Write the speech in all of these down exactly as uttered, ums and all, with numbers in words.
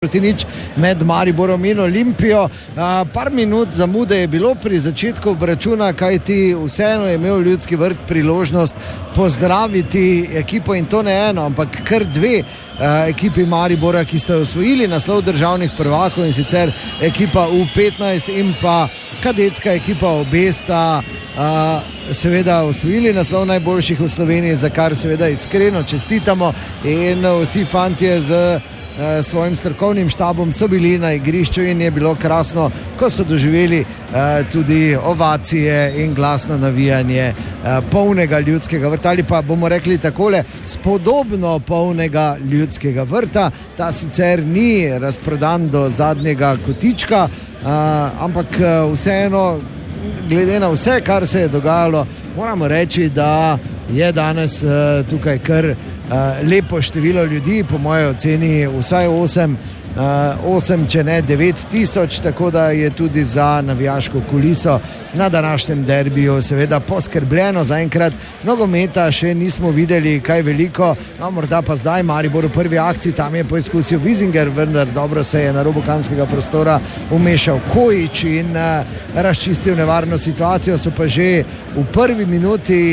proti nič med Mariborom in Olimpijo. A, par minut zamude je bilo pri začetku obračuna, kajti vseeno je imel Ljudski vrt priložnost pozdraviti ekipo in to ne eno, ampak kar dve a, ekipi Maribora, ki sta osvojili naslov državnih prvakov, in sicer ekipa U petnajst in pa kadetska ekipa, obe sta a, seveda osvojili naslov najboljših v Sloveniji, za kar seveda iskreno čestitamo, in vsi fantje z svojim strokovnim štabom so bili na igrišču in je bilo krasno, ko so doživeli eh, tudi ovacije in glasno navijanje eh, polnega Ljudskega vrta, ali pa bomo rekli takole, spodobno polnega Ljudskega vrta. Ta sicer ni razprodan do zadnjega kotička, eh, ampak vseeno, glede na vse, kar se je dogajalo, moramo reči, da je danes eh, tukaj kar Uh, lepo število ljudi, po moje oceni vsaj osem, uh, osem, če ne devet tisoč, tako da je tudi za navijaško kuliso na današnjem derbiju seveda poskrbljeno. Zaenkrat nogometa še nismo videli kaj veliko, no morda pa zdaj Maribor v prvi akciji, tam je poizkusil Vizinger, vendar dobro se je na robu kanskega prostora umešal Kojič in uh, razčistil nevarno situacijo. So pa že v prvi minuti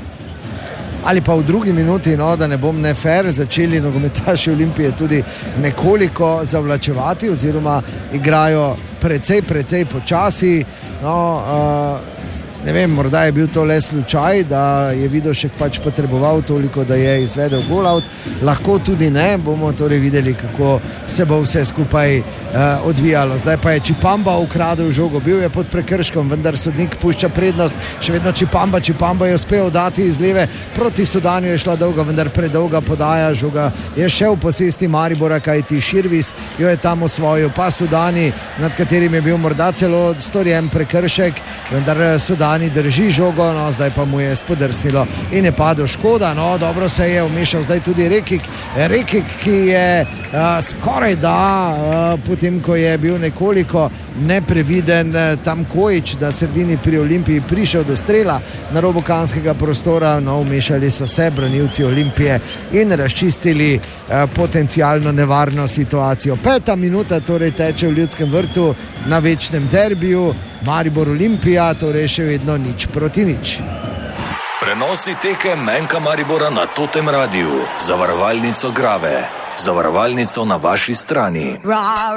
ali pa v drugi minuti, no, da ne bom nefer, začeli nogometaši Olimpije tudi nekoliko zavlačevati oziroma igrajo precej, precej počasi. No, uh, ne vem, morda je bil to le slučaj, da je Vidošek pač potreboval toliko, da je izvedel gol out. Lahko tudi ne, bomo torej videli, kako se bo vse skupaj uh, odvijalo. Zdaj pa je Čipamba ukradel žogo, bil je pod prekrškom, vendar sodnik pušča prednost, še vedno Čipamba, Čipamba je uspel dati iz leve, proti Sodanju je šla dolga, vendar predolga podaja, žoga je še v posesti Maribora, kajti Širvis jo je tam osvojil, pa Sodani, nad katerim je bil morda celo storjen prekršek, vendar Sodani Ani drži žogo, no, zdaj pa mu je spodrsnilo in je padel. Škoda, no, dobro se je umešal zdaj tudi Rekik, Rekik, ki je uh, skoraj da, uh, potem, ko je bil nekoliko nepreviden uh, tam Kojič, da sredini pri Olimpiji prišel do strela na robu kanskega prostora, no, umešali so se branilci Olimpije in razčistili uh, potencialno nevarno situacijo. Peta minuta torej teče v Ljudskem vrtu na večnem derbiju, Maribor Olimpija, torej še vedno nič proti nič. Prenosi tekem Menka Maribora na Totem Radiu, zavarovalnico Grave, zavarovalnico na vaši strani.